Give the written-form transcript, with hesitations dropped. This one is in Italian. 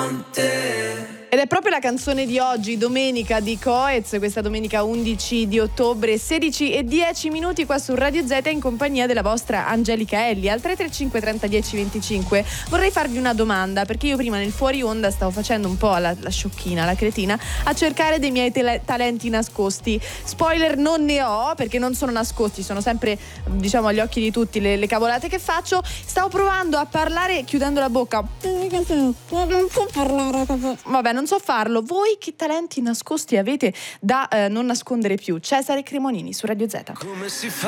con te. Ed è proprio la canzone di oggi, domenica di Coez, questa domenica 11 di ottobre, 16:10 qua su Radio Z, in compagnia della vostra Angelica Elli. Al 335 30 10 25 vorrei farvi una domanda, perché io prima nel fuori onda stavo facendo un po' la sciocchina, la cretina, a cercare dei miei talenti nascosti. Spoiler, non ne ho, perché non sono nascosti, sono sempre, diciamo, agli occhi di tutti le cavolate che faccio. Stavo provando a parlare chiudendo la bocca. Non so parlare così. Vabbè, non so farlo. Voi che talenti nascosti avete da non nascondere più? Cesare Cremonini su Radio Z. Come si fa?